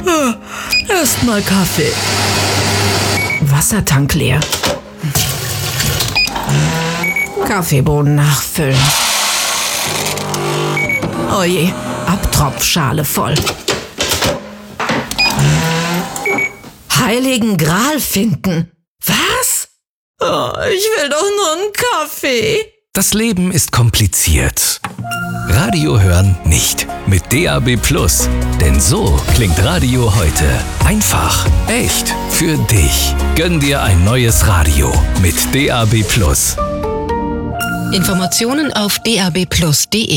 Erstmal Kaffee. Wassertank leer. Kaffeebohnen nachfüllen. Oh je, Abtropfschale voll. Heiligen Gral finden. Was? Oh, ich will doch nur einen Kaffee. Das Leben ist kompliziert. Radio hören nicht mit DAB+. Denn so klingt Radio heute. Einfach, echt, für dich. Gönn dir ein neues Radio mit DAB+. Informationen auf dabplus.de